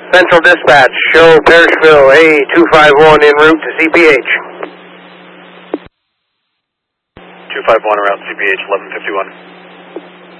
Central Dispatch, show Parrishville A251 en route to CPH. 251 around CPH 1151.